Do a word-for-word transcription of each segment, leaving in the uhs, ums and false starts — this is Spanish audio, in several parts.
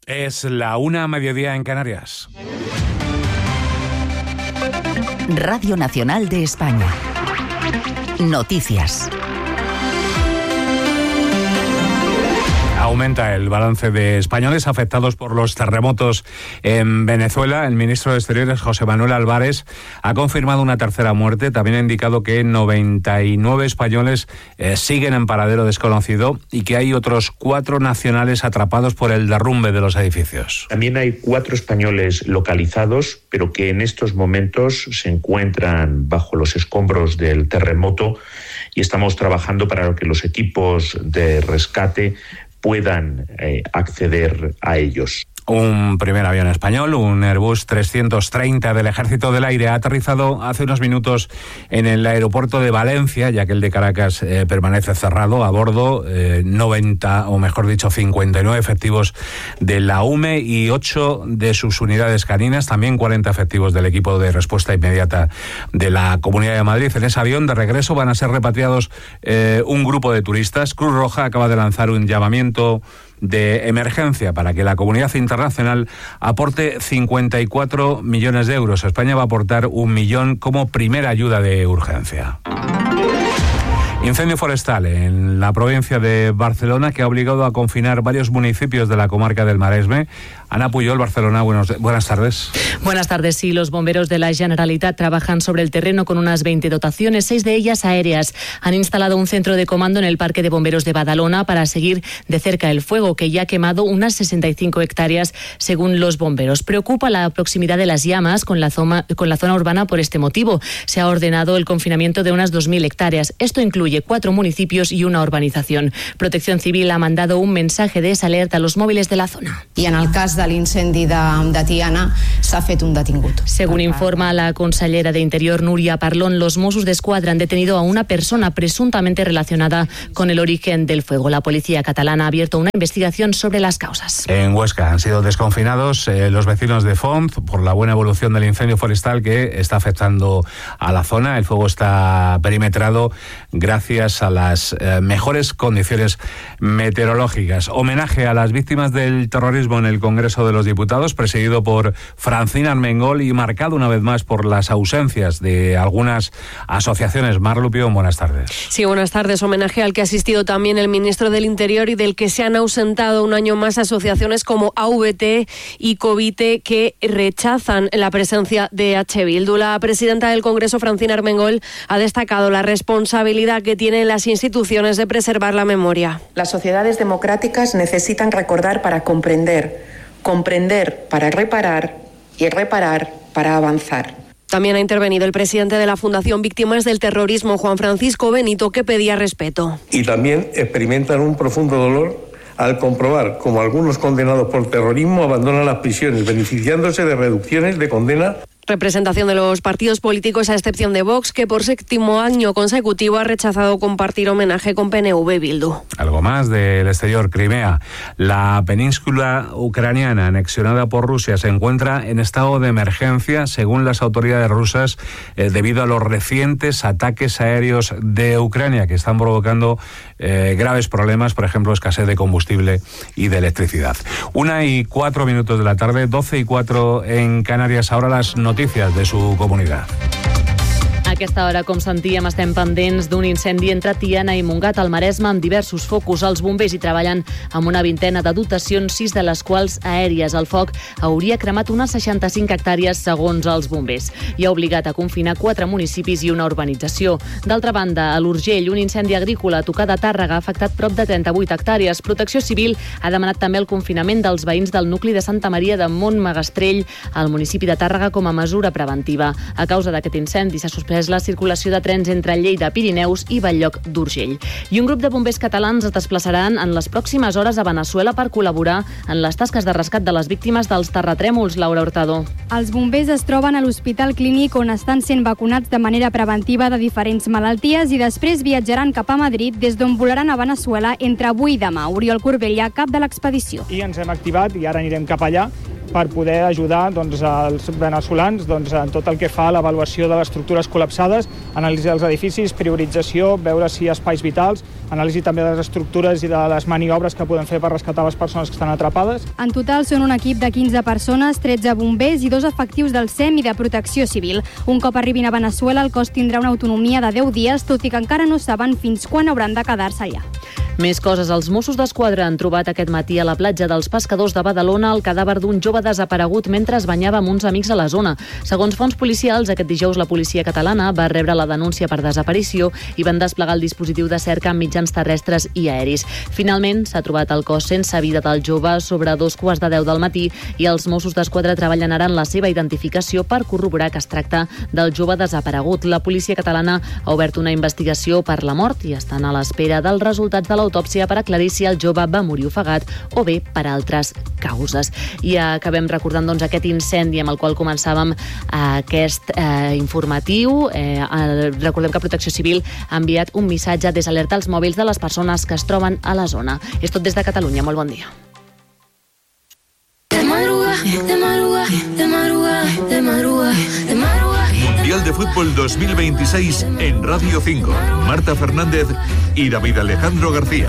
Es la una a mediodía en Canarias. Radio Nacional de España. Noticias. Aumenta el balance de españoles afectados por los terremotos en Venezuela. El ministro de Exteriores, José Manuel Álvarez, ha confirmado una tercera muerte. También ha indicado que noventa y nueve españoles eh, siguen en paradero desconocido y que hay otros cuatro nacionales atrapados por el derrumbe de los edificios. También hay cuatro españoles localizados, pero que en estos momentos se encuentran bajo los escombros del terremoto y estamos trabajando para que los equipos de rescate puedan eh, acceder a ellos. Un primer avión español, un Airbus trescientos treinta del Ejército del Aire, ha aterrizado hace unos minutos en el aeropuerto de Valencia, ya que el de Caracas eh, permanece cerrado. A bordo, eh, noventa, o mejor dicho, cincuenta y nueve efectivos de la U M E y ocho de sus unidades caninas, también cuarenta efectivos del equipo de respuesta inmediata de la Comunidad de Madrid. En ese avión de regreso van a ser repatriados eh, un grupo de turistas. Cruz Roja acaba de lanzar un llamamiento de emergencia para que la comunidad internacional aporte cincuenta y cuatro millones de euros. España va a aportar un millón como primera ayuda de urgencia. Incendio forestal en la provincia de Barcelona que ha obligado a confinar varios municipios de la comarca del Maresme. Ana Puyol, Barcelona, buenos, buenas tardes. Buenas tardes. Sí, los bomberos de la Generalitat trabajan sobre el terreno con unas veinte dotaciones, seis de ellas aéreas. Han instalado un centro de comando en el Parque de Bomberos de Badalona para seguir de cerca el fuego, que ya ha quemado unas sesenta y cinco hectáreas, según los bomberos. Preocupa la proximidad de las llamas con la zona, con la zona urbana por este motivo. Se ha ordenado el confinamiento de unas dos mil hectáreas. Esto incluye cuatro municipios y una urbanización. Protección Civil ha mandado un mensaje de esa alerta a los móviles de la zona. Y en el cas de l'incendi de, de Tiana s'ha fet un detingut. Según informa la consellera de Interior, Núria Parlón, los Mossos d'Esquadra han detenido a una persona presuntamente relacionada con el origen del fuego. La policía catalana ha abierto una investigación sobre las causas. En Huesca han sido desconfinados eh, los vecinos de Font por la buena evolución del incendio forestal que está afectando a la zona. El fuego está perimetrado gracias a las eh, mejores condiciones meteorológicas. Homenaje a las víctimas del terrorismo en el Congreso de los Diputados, presidido por Francina Armengol y marcado una vez más por las ausencias de algunas asociaciones. Mar Lupión, buenas tardes. Sí, buenas tardes. Homenaje al que ha asistido también el ministro del Interior y del que se han ausentado un año más asociaciones como A V T y Covite, que rechazan la presencia de H. Bildu. La presidenta del Congreso, Francina Armengol, ha destacado la responsabilidad que tienen las instituciones de preservar la memoria. Las sociedades democráticas necesitan recordar para comprender, comprender para reparar y reparar para avanzar. También ha intervenido el presidente de la Fundación Víctimas del Terrorismo, Juan Francisco Benito, que pedía respeto. Y también experimentan un profundo dolor al comprobar cómo algunos condenados por terrorismo abandonan las prisiones, beneficiándose de reducciones de condena. Representación de los partidos políticos, a excepción de Vox, que por séptimo año consecutivo ha rechazado compartir homenaje con P N V y Bildu. Algo más del exterior. Crimea, la península ucraniana anexionada por Rusia, se encuentra en estado de emergencia, según las autoridades rusas, eh, debido a los recientes ataques aéreos de Ucrania, que están provocando eh, graves problemas, por ejemplo, escasez de combustible y de electricidad. Una y cuatro minutos de la tarde, doce y cuatro en Canarias. Ahora las noticias de su comunidad. A aquesta hora, com sentíem, estem pendents d'un incendi entre Tiana i Montgat al Maresme amb diversos focus. Els bombers hi treballen amb una vintena de dotacions, sis de les quals aèries. El foc hauria cremat unes seixanta-cinc hectàrees, segons els bombers, i ha obligat a confinar quatre municipis i una urbanització. D'altra banda, a l'Urgell, un incendi agrícola a tocar de Tàrrega ha afectat prop de trenta-vuit hectàrees. Protecció Civil ha demanat també el confinament dels veïns del nucli de Santa Maria de Montmegastrell, al municipi de Tàrrega, com a mesura preventiva. A causa d'aquest incendi s'ha suspès la circulació de trens entre Lleida, Pirineus i Bell-lloc d'Urgell. I un grup de bombers catalans es desplaçaran en les pròximes hores a Veneçuela per col·laborar en les tasques de rescat de les víctimes dels terratrèmols. Laura Hurtado. Els bombers es troben a l'Hospital Clínic, on estan sent vacunats de manera preventiva de diferents malalties, i després viatjaran cap a Madrid, des d'on volaran a Veneçuela entre avui i demà. Oriol Corbella, cap de l'expedició. I ens hem activat i ara anirem cap allà per poder ajudar doncs, els veneçolans doncs, en tot el que fa a l'avaluació de les estructures col·lapsades, anàlisi dels edificis, priorització, veure si hi ha espais vitals, anàlisi també de les estructures i de les maniobres que podem fer per rescatar les persones que estan atrapades. En total són un equip de quinze persones, tretze bombers i dos efectius del S E M i de Protecció Civil. Un cop arribin a Veneçuela, el cos tindrà una autonomia de deu dies, tot i que encara no saben fins quan hauran de quedar-se allà. Més coses. Els Mossos d'Esquadra han trobat aquest matí a la platja dels Pescadors de Badalona el cadàver d'un jove desaparegut mentre es banyava amb uns amics a la zona. Segons fonts policials, aquest dijous la policia catalana va rebre la denúncia per desaparició i van desplegar el dispositiu de cerca amb mitjans terrestres i aeris. Finalment, s'ha trobat el cos sense vida del jove sobre dos quarts de deu del matí i els Mossos d'Esquadra treballen ara en la seva identificació per corroborar que es tracta del jove desaparegut. La policia catalana ha obert una investigació per la mort i estan a l'espera dels resultats de la autòpsia per aclarir si el jove va morir ofegat o bé per altres causes. I acabem recordant doncs, aquest incendi amb el qual començàvem aquest eh, informatiu. Eh, recordem que Protecció Civil ha enviat un missatge des alerta als mòbils de les persones que es troben a la zona. És tot des de Catalunya. Molt bon dia. De madruga, de madruga, de madruga, de madruga, de madruga. Mundial de Fútbol dos mil veintiséis en Radio cinco. Marta Fernández y David Alejandro García.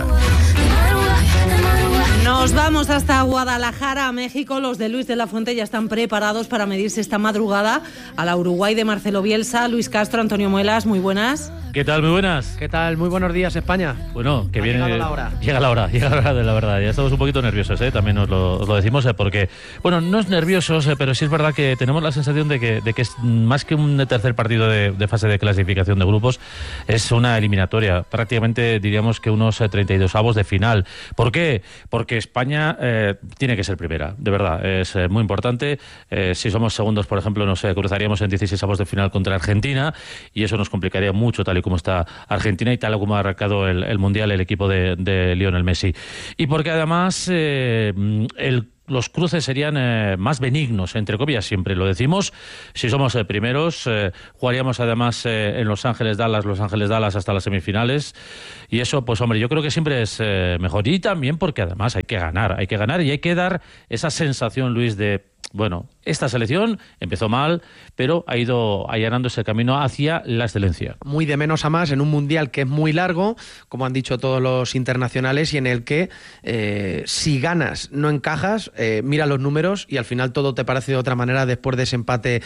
Nos vamos hasta Guadalajara, México. Los de Luis de la Fuente ya están preparados para medirse esta madrugada a la Uruguay de Marcelo Bielsa. Luis Castro, Antonio Muelas, muy buenas. ¿Qué tal? Muy buenas. ¿Qué tal? Muy buenos días, España. Bueno, que ha viene... llegado la hora. Llega la hora, llega la hora de la verdad. Ya estamos un poquito nerviosos, ¿eh? También os lo, os lo decimos, ¿eh? Porque, bueno, no es nerviosos, ¿eh? Pero sí es verdad que tenemos la sensación de que, de que es más que un tercer partido de, de fase de clasificación de grupos, es una eliminatoria. Prácticamente diríamos que unos treinta y dos avos de final. ¿Por qué? Porque España eh, tiene que ser primera, de verdad. Es eh, muy importante. Eh, si somos segundos, por ejemplo, nos eh, cruzaríamos en dieciséis avos de final contra Argentina y eso nos complicaría mucho tal y como está Argentina. Argentina y tal como ha arrancado el, el Mundial el equipo de, de Lionel Messi. Y porque además eh, el los cruces serían eh, más benignos, entre comillas, siempre lo decimos. Si somos eh, primeros, eh, jugaríamos además eh, en Los Ángeles Dallas, Los Ángeles Dallas hasta las semifinales. Y eso, pues hombre, yo creo que siempre es eh, mejor. Y también porque además hay que ganar, hay que ganar y hay que dar esa sensación, Luis, de... Bueno, esta selección empezó mal, pero ha ido allanando ese camino hacia la excelencia. Muy de menos a más en un mundial que es muy largo, como han dicho todos los internacionales, y en el que eh, si ganas no encajas, eh, mira los números y al final todo te parece de otra manera después de ese empate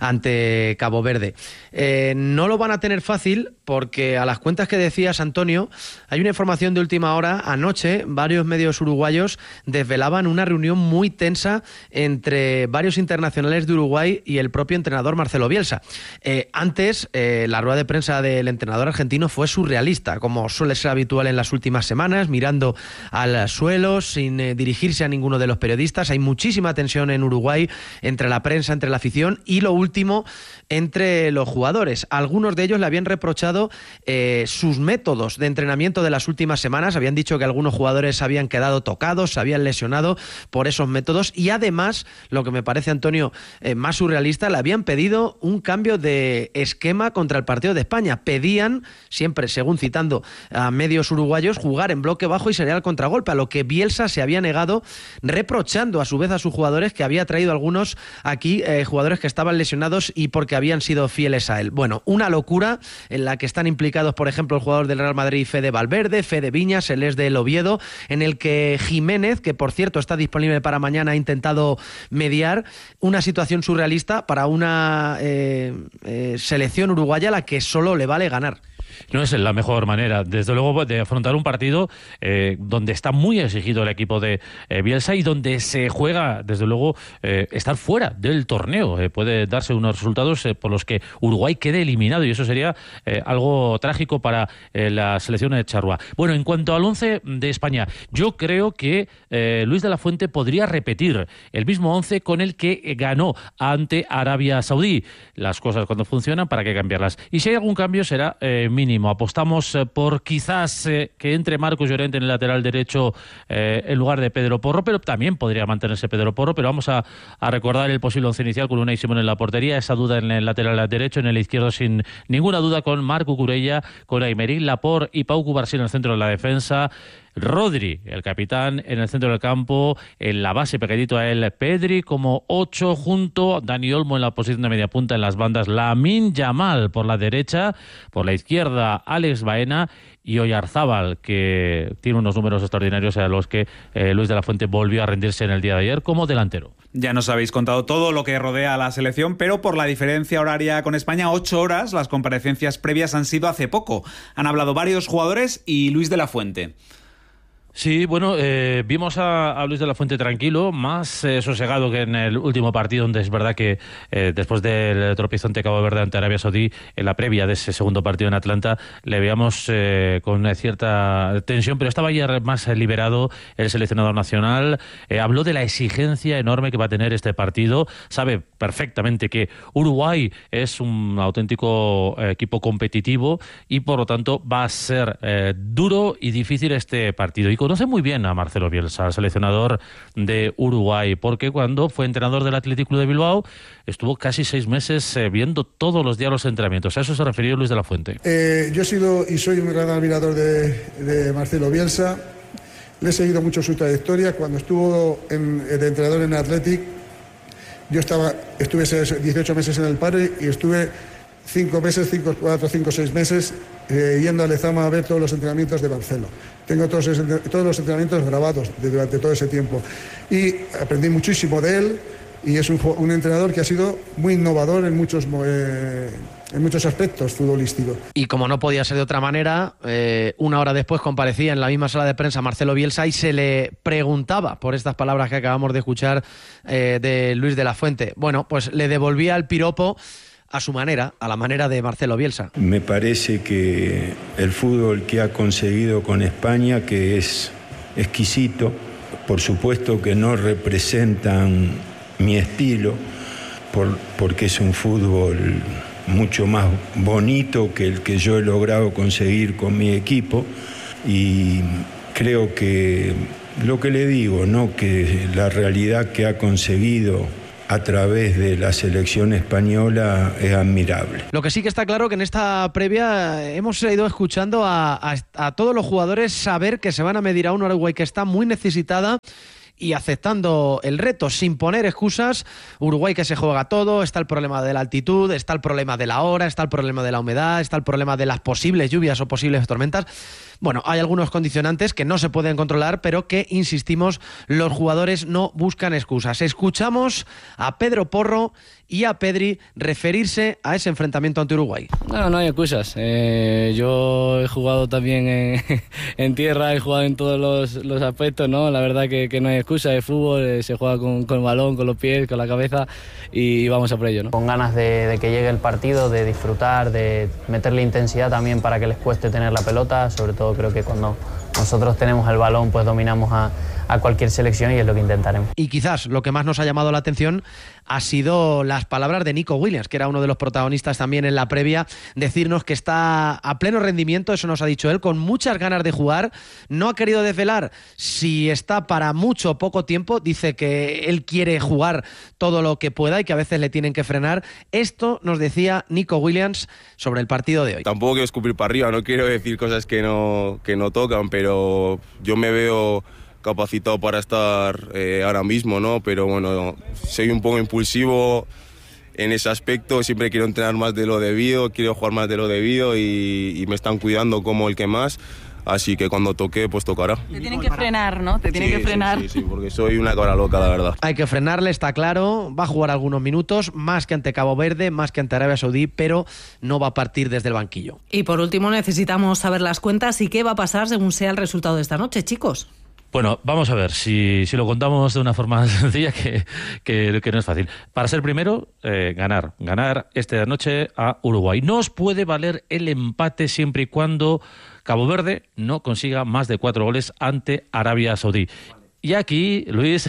ante Cabo Verde. Eh, no lo van a tener fácil porque a las cuentas que decías, Antonio, hay una información de última hora. Anoche varios medios uruguayos desvelaban una reunión muy tensa entre varios internacionales de Uruguay y el propio entrenador Marcelo Bielsa. Eh, antes, eh, la rueda de prensa del entrenador argentino fue surrealista, como suele ser habitual en las últimas semanas, mirando al suelo, sin eh, dirigirse a ninguno de los periodistas. Hay muchísima tensión en Uruguay entre la prensa, entre la afición y, lo último, entre los jugadores. Algunos de ellos le habían reprochado eh, sus métodos de entrenamiento de las últimas semanas. Habían dicho que algunos jugadores habían quedado tocados, se habían lesionado por esos métodos y además, lo que me parece, Antonio, eh, más surrealista, le habían pedido un cambio de esquema contra el partido de España. Pedían, siempre según citando a medios uruguayos, jugar en bloque bajo y salir al contragolpe, a lo que Bielsa se había negado, reprochando a su vez a sus jugadores que había traído algunos aquí, eh, jugadores que estaban lesionados y porque habían sido fieles a él. Bueno, una locura en la que están implicados, por ejemplo, el jugador del Real Madrid, Fede Valverde, Fede Viñas, el ex del Oviedo, en el que Jiménez, que por cierto está disponible para mañana, ha intentado mediar una situación surrealista para una eh, eh, selección uruguaya a la que solo le vale ganar. No es la mejor manera, desde luego, de afrontar un partido eh, donde está muy exigido el equipo de eh, Bielsa y donde se juega, desde luego, eh, estar fuera del torneo. Eh, puede darse unos resultados eh, por los que Uruguay quede eliminado y eso sería eh, algo trágico para eh, la selección de charrúa. Bueno, en cuanto al once de España, yo creo que eh, Luis de la Fuente podría repetir el mismo once con el que ganó ante Arabia Saudí. Las cosas cuando funcionan, ¿para qué cambiarlas? Y si hay algún cambio será eh, mínimo. Apostamos eh, por quizás eh, que entre Marcos Llorente en el lateral derecho eh, en lugar de Pedro Porro, pero también podría mantenerse Pedro Porro, pero vamos a, a recordar el posible once inicial con Unai Simón en la portería, esa duda en el lateral derecho, en el izquierdo sin ninguna duda con Marc Cucurella, con Aymeric Laporte y Pau Cubarsí en el centro de la defensa. Rodri, el capitán, en el centro del campo, en la base pegadito a él Pedri como ocho, junto a Dani Olmo en la posición de media punta, en las bandas Lamine Yamal por la derecha, por la izquierda Alex Baena y Oyarzábal, que tiene unos números extraordinarios a los que eh, Luis de la Fuente volvió a rendirse en el día de ayer como delantero. Ya nos habéis contado todo lo que rodea a la selección, pero por la diferencia horaria con España, ocho horas, las comparecencias previas han sido hace poco. Han hablado varios jugadores y Luis de la Fuente. Sí, bueno, eh, vimos a, a Luis de la Fuente tranquilo, más eh, sosegado que en el último partido, donde es verdad que eh, después del tropiezo ante Cabo Verde ante Arabia Saudí, en la previa de ese segundo partido en Atlanta, le veíamos eh, con cierta tensión, pero estaba ya más liberado el seleccionador nacional. Eh, habló de la exigencia enorme que va a tener este partido. Sabe perfectamente que Uruguay es un auténtico eh, equipo competitivo y por lo tanto va a ser eh, duro y difícil este partido. Y conoce muy bien a Marcelo Bielsa, el seleccionador de Uruguay, porque cuando fue entrenador del Athletic Club de Bilbao estuvo casi seis meses eh, viendo todos los días los entrenamientos. A eso se refirió Luis de la Fuente. Eh, yo he sido y soy un gran admirador de, de Marcelo Bielsa. Le he seguido mucho su trayectoria. Cuando estuvo en, de entrenador en el Athletic, yo estaba, estuve dieciocho meses en el Padre y estuve cinco meses, cinco, cuatro, cinco, seis meses eh, yendo a Lezama a ver todos los entrenamientos de Marcelo. Tengo todos, todos los entrenamientos grabados durante todo ese tiempo y aprendí muchísimo de él y es un, un entrenador que ha sido muy innovador en muchos, eh, en muchos aspectos futbolísticos. Y como no podía ser de otra manera, eh, una hora después comparecía en la misma sala de prensa Marcelo Bielsa y se le preguntaba por estas palabras que acabamos de escuchar eh, de Luis de la Fuente. Bueno, pues le devolvía el piropo a su manera, a la manera de Marcelo Bielsa. Me parece que el fútbol que ha conseguido con España, que es exquisito, por supuesto que no representan mi estilo, por, porque es un fútbol mucho más bonito que el que yo he logrado conseguir con mi equipo, y creo que lo que le digo, ¿no?, que la realidad que ha conseguido a través de la selección española es admirable. Lo que sí que está claro que en esta previa hemos ido escuchando a, a, a todos los jugadores saber que se van a medir a un Uruguay que está muy necesitada y aceptando el reto, sin poner excusas. Uruguay que se juega todo, está el problema de la altitud, está el problema de la hora, está el problema de la humedad, está el problema de las posibles lluvias o posibles tormentas. Bueno, hay algunos condicionantes que no se pueden controlar, pero que, insistimos, los jugadores no buscan excusas. Escuchamos a Pedro Porro y a Pedri referirse a ese enfrentamiento ante Uruguay. No, no hay excusas. Eh, yo he jugado también en, en tierra, he jugado en todos los, los aspectos, ¿no? La verdad que, que no hay excusa. El fútbol eh, se juega con, con el balón, con los pies, con la cabeza y, y vamos a por ello, ¿no? Con ganas de, de que llegue el partido, de disfrutar, de meterle intensidad también para que les cueste tener la pelota. Sobre todo creo que cuando nosotros tenemos el balón pues dominamos a, a cualquier selección y es lo que intentaremos. Y quizás lo que más nos ha llamado la atención ha sido las palabras de Nico Williams, que era uno de los protagonistas también en la previa, decirnos que está a pleno rendimiento, eso nos ha dicho él, con muchas ganas de jugar. No ha querido desvelar si está para mucho o poco tiempo, dice que él quiere jugar todo lo que pueda y que a veces le tienen que frenar. Esto nos decía Nico Williams sobre el partido de hoy. Tampoco quiero escupir para arriba, no quiero decir cosas que no, que no tocan, pero yo me veo capacitado para estar eh, ahora mismo, ¿no? Pero bueno, soy un poco impulsivo en ese aspecto, siempre quiero entrenar más de lo debido, quiero jugar más de lo debido y, y me están cuidando como el que más, así que cuando toque, pues tocará. Te tienen que frenar, ¿no? Te tienen sí, que frenar. Sí, sí, sí, porque soy una cabra loca, la verdad. Hay que frenarle, está claro, va a jugar algunos minutos, más que ante Cabo Verde, más que ante Arabia Saudí, pero no va a partir desde el banquillo. Y por último necesitamos saber las cuentas y qué va a pasar según sea el resultado de esta noche, chicos. Bueno, vamos a ver si, si lo contamos de una forma sencilla, que, que, que no es fácil. Para ser primero, eh, ganar. Ganar esta noche a Uruguay. No os puede valer el empate siempre y cuando Cabo Verde no consiga más de cuatro goles ante Arabia Saudí. Y aquí, Luis,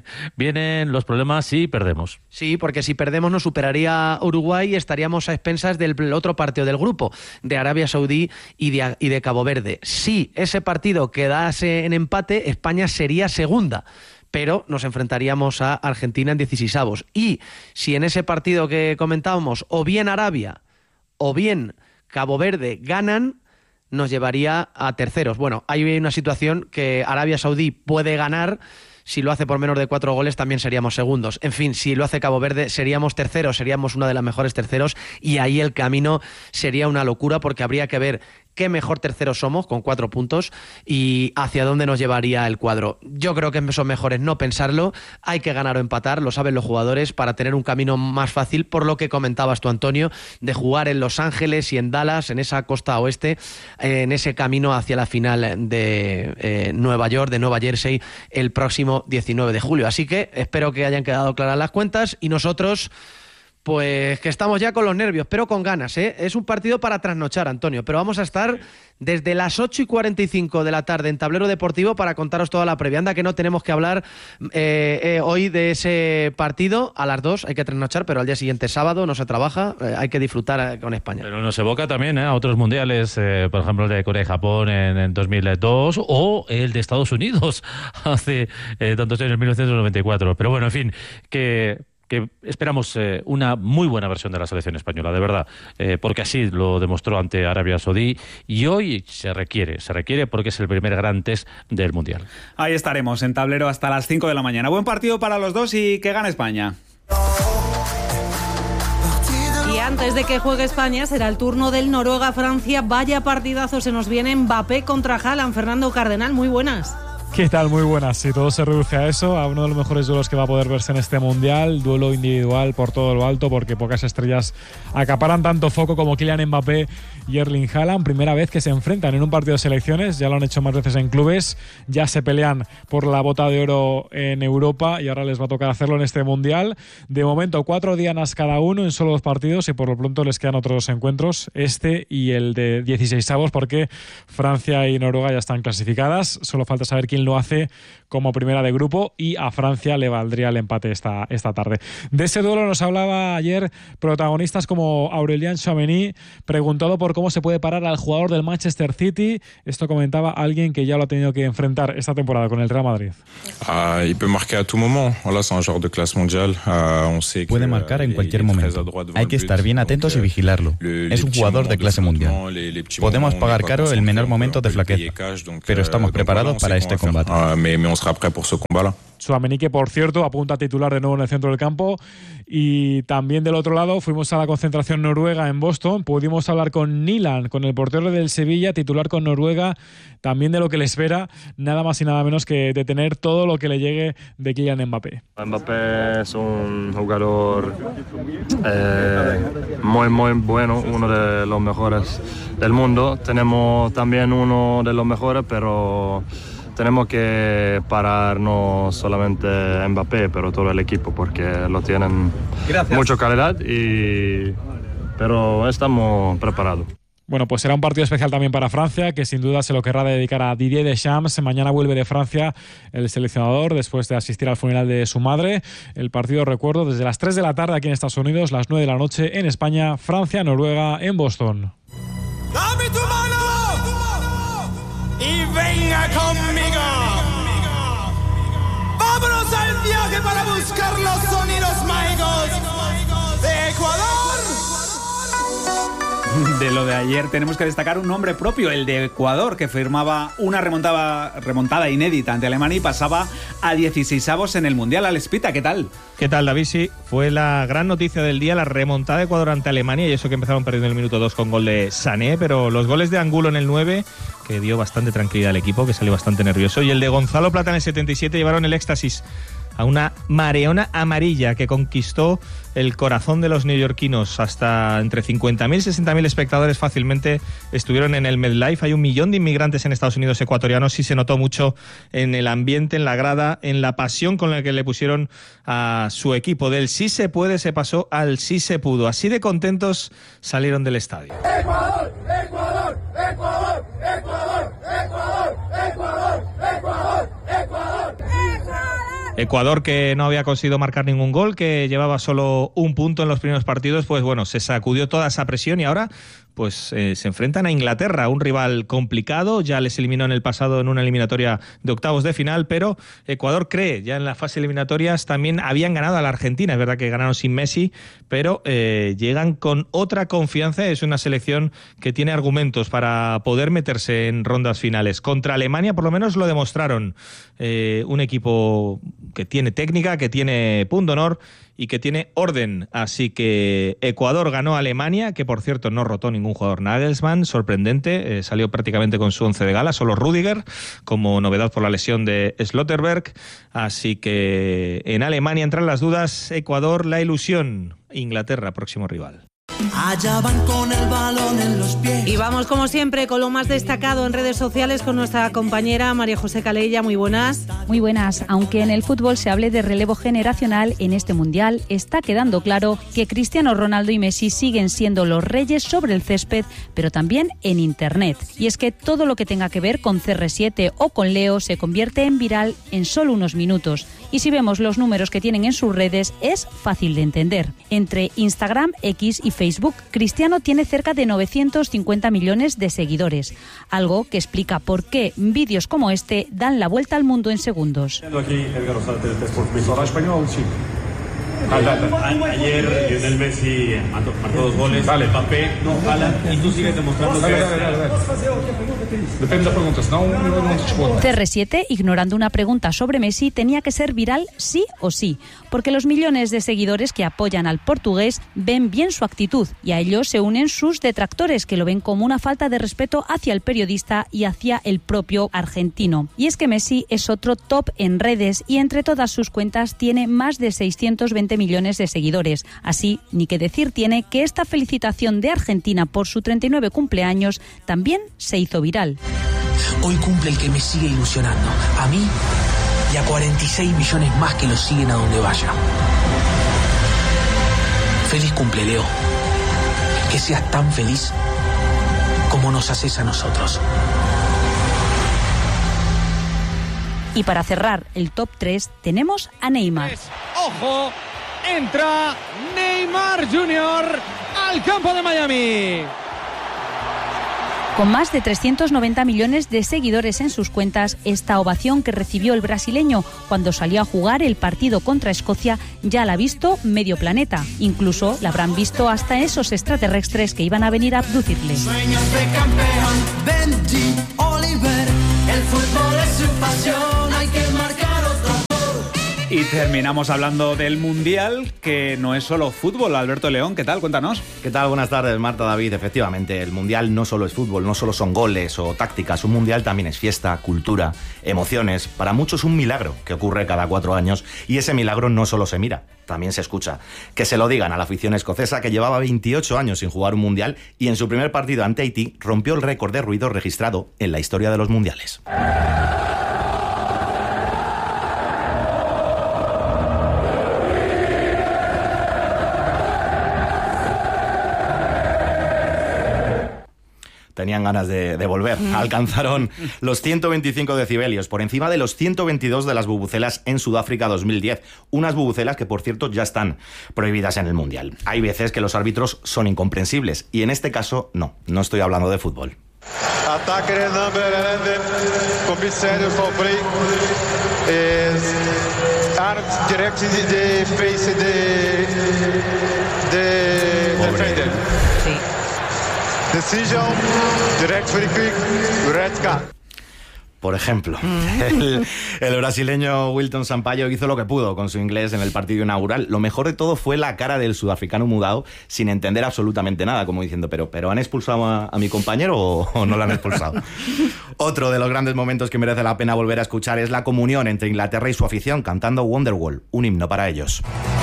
vienen los problemas si perdemos. Sí, porque si perdemos nos superaría Uruguay y estaríamos a expensas del otro partido del grupo, de Arabia Saudí y de, y de Cabo Verde. Si ese partido quedase en empate, España sería segunda, pero nos enfrentaríamos a Argentina en dieciseisavos. Y si en ese partido que comentábamos, o bien Arabia o bien Cabo Verde ganan, nos llevaría a terceros. Bueno, hay una situación que Arabia Saudí puede ganar. Si lo hace por menos de cuatro goles también seríamos segundos. En fin, si lo hace Cabo Verde seríamos terceros, seríamos una de las mejores terceros, y ahí el camino sería una locura, porque habría que ver qué mejor terceros somos con cuatro puntos y hacia dónde nos llevaría el cuadro. Yo creo que son mejores no pensarlo, hay que ganar o empatar, lo saben los jugadores, para tener un camino más fácil, por lo que comentabas tú, Antonio, de jugar en Los Ángeles y en Dallas, en esa costa oeste, en ese camino hacia la final de eh, Nueva York, de Nueva Jersey, el próximo diecinueve de julio. Así que espero que hayan quedado claras las cuentas, y nosotros, pues que estamos ya con los nervios, pero con ganas, ¿eh? Es un partido para trasnochar, Antonio, pero vamos a estar desde las ocho y cuarenta y cinco de la tarde en Tablero Deportivo para contaros toda la previa. Anda que no tenemos que hablar eh, eh, hoy de ese partido. A las dos hay que trasnochar, pero al día siguiente, sábado, no se trabaja, eh, hay que disfrutar con España. Pero nos evoca también eh, a otros mundiales, eh, por ejemplo el de Corea y Japón en, en dos mil dos, o el de Estados Unidos hace eh, tantos años, en mil novecientos noventa y cuatro. Pero bueno, en fin, que... que esperamos eh, una muy buena versión de la selección española, de verdad, eh, porque así lo demostró ante Arabia Saudí, y hoy se requiere, se requiere porque es el primer gran test del Mundial. Ahí estaremos en Tablero hasta las cinco de la mañana. Buen partido para los dos y que gane España. Y antes de que juegue España será el turno del Noruega-Francia. Vaya partidazo se nos viene. Mbappé contra Haaland. Fernando Cardenal, muy buenas. ¿Qué tal? Muy buenas. Si todo se reduce a eso, a uno de los mejores duelos que va a poder verse en este Mundial, duelo individual por todo lo alto, porque pocas estrellas acaparan tanto foco como Kylian Mbappé y Erling Haaland. Primera vez que se enfrentan en un partido de selecciones, ya lo han hecho más veces en clubes, ya se pelean por la bota de oro en Europa y ahora les va a tocar hacerlo en este Mundial. De momento, cuatro dianas cada uno en solo dos partidos, y por lo pronto les quedan otros encuentros, este y el de dieciseisavos, porque Francia y Noruega ya están clasificadas. Solo falta saber quién lo hace como primera de grupo, y a Francia le valdría el empate esta, esta tarde. De ese duelo nos hablaba ayer protagonistas como Aurélien Tchouaméni, preguntado por cómo se puede parar al jugador del Manchester City. Esto comentaba alguien que ya lo ha tenido que enfrentar esta temporada con el Real Madrid. Uh, il peut marquer à tout moment. Voilà, c'est un joueur de classe mondiale. Uh, on sait puede marcar en cualquier momento. Hay que estar bien atentos y vigilarlo. Es un jugador de clase mundial. Podemos pagar caro el menor momento de flaqueza, pero estamos preparados para este combate. Uh, mais, mais on sera prêt pour ce combat-là. Tchouaméni, que por cierto apunta a titular de nuevo en el centro del campo. Y también del otro lado fuimos a la concentración noruega en Boston. Pudimos hablar con Nilan, con el portero del Sevilla, titular con Noruega, también de lo que le espera, nada más y nada menos que de tener todo lo que le llegue de Kylian Mbappé. Mbappé es un jugador eh, muy muy bueno, uno de los mejores del mundo. Tenemos también uno de los mejores, pero tenemos que parar no solamente Mbappé, pero todo el equipo, porque lo tienen Gracias. mucha calidad, y pero estamos preparados. Bueno, pues será un partido especial también para Francia, que sin duda se lo querrá dedicar a Didier Deschamps. Mañana vuelve de Francia el seleccionador después de asistir al funeral de su madre. El partido, recuerdo, desde las tres de la tarde aquí en Estados Unidos, las nueve de la noche en España, Francia, Noruega en Boston. ¡Dame tu mano! ¡Y venga conmigo! ¡Vámonos al viaje para buscar los sonidos mágicos de Ecuador! De lo de ayer tenemos que destacar un nombre propio, el de Ecuador, que firmaba una remontada, remontada inédita ante Alemania y pasaba a dieciseisavos en el Mundial. Alex Pita, ¿qué tal? ¿Qué tal, David? Sí, fue la gran noticia del día, la remontada de Ecuador ante Alemania, y eso que empezaron perdiendo en el minuto dos con gol de Sané, pero los goles de Angulo en el nueve, que dio bastante tranquilidad al equipo, que salió bastante nervioso, y el de Gonzalo Plata en el setenta y siete llevaron el éxtasis a una mareona amarilla que conquistó el corazón de los neoyorquinos. Hasta entre cincuenta mil y sesenta mil espectadores fácilmente estuvieron en el MetLife. Hay un millón de inmigrantes en Estados Unidos ecuatorianos, y se notó mucho en el ambiente, en la grada, en la pasión con la que le pusieron a su equipo. Del sí se puede se pasó al sí se pudo. Así de contentos salieron del estadio. ¡Ecuador! ¡Ecuador! ¡Ecuador! ¡Ecuador! ¡Ecuador! ¡Ecuador! ¡Ecuador! ¡Ecuador! Ecuador, que no había conseguido marcar ningún gol, que llevaba solo un punto en los primeros partidos, pues bueno, se sacudió toda esa presión y ahora pues eh, se enfrentan a Inglaterra, un rival complicado, ya les eliminó en el pasado en una eliminatoria de octavos de final, pero Ecuador cree, ya en la fase eliminatorias también habían ganado a la Argentina, es verdad que ganaron sin Messi, pero eh, llegan con otra confianza, es una selección que tiene argumentos para poder meterse en rondas finales. Contra Alemania por lo menos lo demostraron, eh, un equipo que tiene técnica, que tiene punto honor y que tiene orden, así que Ecuador ganó a Alemania, que por cierto no rotó ningún jugador. Nagelsmann, sorprendente, eh, salió prácticamente con su once de gala, solo Rüdiger, como novedad por la lesión de Slotterberg, así que en Alemania entran las dudas, Ecuador la ilusión, Inglaterra próximo rival. Allá van con el balón en los pies. Y vamos como siempre con lo más destacado en redes sociales con nuestra compañera María José Calella. Muy buenas. Muy buenas. Aunque en el fútbol se hable de relevo generacional, en este mundial está quedando claro que Cristiano Ronaldo y Messi siguen siendo los reyes sobre el césped, pero también en internet. Y es que todo lo que tenga que ver con C R siete o con Leo se convierte en viral en solo unos minutos. Y si vemos los números que tienen en sus redes, es fácil de entender. Entre Instagram, X y Facebook, Cristiano tiene cerca de novecientos cincuenta millones de seguidores, algo que explica por qué vídeos como este dan la vuelta al mundo en segundos. Ayer Lionel Messi marcó dos goles, vale. Mbappé no jala y tú sigues demostrando que Depende de preguntas, no, no, C R siete, ignorando una pregunta sobre Messi, tenía que ser viral sí o sí, porque los millones de seguidores que apoyan al portugués ven bien su actitud y a ellos se unen sus detractores, que lo ven como una falta de respeto hacia el periodista y hacia el propio argentino. Y es que Messi es otro top en redes y entre todas sus cuentas tiene más de seiscientos veinte millones de seguidores. Así, ni que decir tiene que esta felicitación de Argentina por su treinta y nueve cumpleaños también se hizo viral. Hoy cumple el que me sigue ilusionando, a mí y a cuarenta y seis millones más que lo siguen a donde vaya. Feliz cumple, Leo. Que seas tan feliz como nos haces a nosotros. Y para cerrar el top tres tenemos a Neymar. ¡Ojo! Entra Neymar junior al campo de Miami. Con más de trescientos noventa millones de seguidores en sus cuentas, esta ovación que recibió el brasileño cuando salió a jugar el partido contra Escocia ya la ha visto medio planeta. Incluso la habrán visto hasta esos extraterrestres que iban a venir a abducirle. Sueños de campeón, Benji, Oliver, el fútbol es su pasión, hay que marcar otro. Y terminamos hablando del Mundial, que no es solo fútbol. Alberto León, ¿qué tal? Cuéntanos. ¿Qué tal? Buenas tardes, Marta, David. Efectivamente, el Mundial no solo es fútbol, no solo son goles o tácticas. Un Mundial también es fiesta, cultura, emociones. Para muchos un milagro que ocurre cada cuatro años. Y ese milagro no solo se mira, también se escucha. Que se lo digan a la afición escocesa, que llevaba veintiocho años sin jugar un Mundial y en su primer partido ante Haití rompió el récord de ruido registrado en la historia de los Mundiales. Tenían ganas de, de volver. Alcanzaron los ciento veinticinco decibelios, por encima de los ciento veintidós de las bubucelas en Sudáfrica dos mil diez. Unas bubucelas que, por cierto, ya están prohibidas en el Mundial. Hay veces que los árbitros son incomprensibles, y en este caso, no. No estoy hablando de fútbol. Ataque de number eleven, comissário Fabri, es arms direct de face de de defender. Sí. Decision, direct free kick, red card. Por ejemplo, el, el brasileño Wilton Sampaio hizo lo que pudo con su inglés en el partido inaugural. Lo mejor de todo fue la cara del sudafricano mudado, sin entender absolutamente nada, como diciendo, pero, pero ¿han expulsado a, a mi compañero o, o no lo han expulsado? Otro de los grandes momentos que merece la pena volver a escuchar es la comunión entre Inglaterra y su afición, cantando Wonderwall, un himno para ellos.